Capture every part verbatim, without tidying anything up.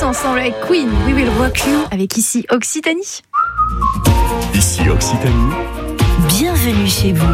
tous ensemble avec Queen, We Will Rock You, avec ici Occitanie. Ici Occitanie. Bienvenue chez vous.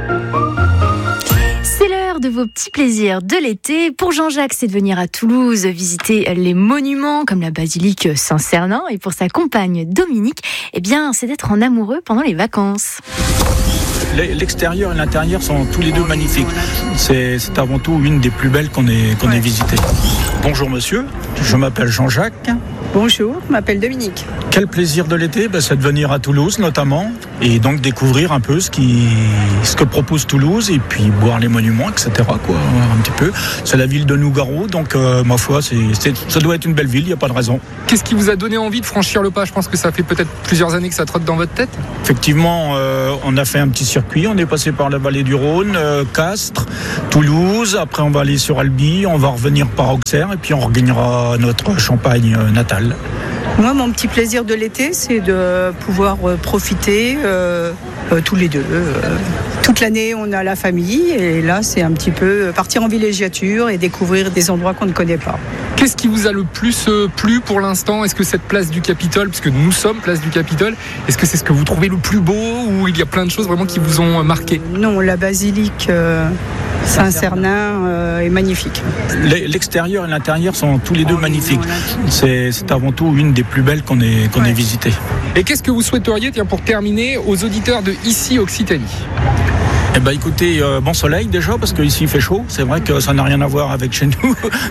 C'est l'heure de vos petits plaisirs de l'été. Pour Jean-Jacques, c'est de venir à Toulouse visiter les monuments comme la basilique Saint-Cernin. Et pour sa compagne Dominique, eh bien, c'est d'être en amoureux pendant les vacances. L'extérieur et l'intérieur sont tous les deux magnifiques. C'est, c'est avant tout une des plus belles qu'on ait, qu'on ait visitées. Bonjour monsieur, je m'appelle Jean-Jacques. Bonjour, je m'appelle Dominique. Quel plaisir de l'été, ben, c'est de venir à Toulouse notamment et donc découvrir un peu ce, qui, ce que propose Toulouse et puis voir les monuments, et cetera. Quoi, un petit peu. C'est la ville de Nougaro, donc euh, ma foi, c'est, c'est, ça doit être une belle ville, il n'y a pas de raison. Qu'est-ce qui vous a donné envie de franchir le pas ? Je pense que ça fait peut-être plusieurs années que ça trotte dans votre tête. Effectivement, euh, on a fait un petit circuit, on est passé par la vallée du Rhône, euh, Castres, Toulouse, après on va aller sur Albi, on va revenir par Auxerre et puis on regagnera notre Champagne euh, natale. Moi, mon petit plaisir de l'été, c'est de pouvoir euh, profiter euh, euh, tous les deux. Euh, toute l'année, on a la famille et là, c'est un petit peu partir en villégiature et découvrir des endroits qu'on ne connaît pas. Qu'est-ce qui vous a le plus euh, plu pour l'instant ? Est-ce que cette place du Capitole, puisque nous sommes place du Capitole, est-ce que c'est ce que vous trouvez le plus beau ou il y a plein de choses vraiment qui vous ont marqué ? Non, la basilique euh, Saint-Cernin euh, est magnifique. L'extérieur et l'intérieur sont tous les deux magnifiques. C'est, c'est avant tout une des plus belles qu'on ait, qu'on ait visitées. Et qu'est-ce que vous souhaiteriez, tiens, pour terminer, aux auditeurs de Ici Occitanie ? Eh ben écoutez, euh, bon soleil déjà, parce qu'ici il fait chaud. C'est vrai que ça n'a rien à voir avec chez nous.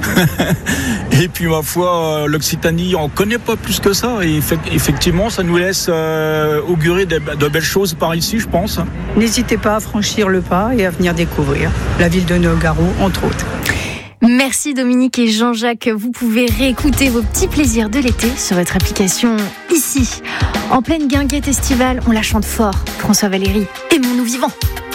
Et puis ma foi, euh, l'Occitanie, on ne connaît pas plus que ça. Et effectivement, ça nous laisse euh, augurer de, de belles choses par ici, je pense. N'hésitez pas à franchir le pas et à venir découvrir la ville de Nougaro, entre autres. Merci Dominique et Jean-Jacques. Vous pouvez réécouter vos petits plaisirs de l'été sur votre application Ici. En pleine guinguette estivale, on la chante fort. François Valéry, aimons-nous vivants.